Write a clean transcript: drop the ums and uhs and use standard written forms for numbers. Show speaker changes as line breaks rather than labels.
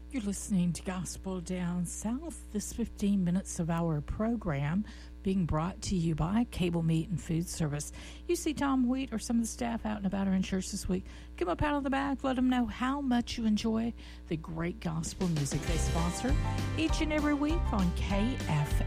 You're listening to Gospel Down South. This 15 minutes of our program being brought to you by Cable Meat and Food Service. You see Tom Wheat or some of the staff out and about our church this week, give them a pat on the back, let them know how much you enjoy the great gospel music they sponsor each and every week on KFAY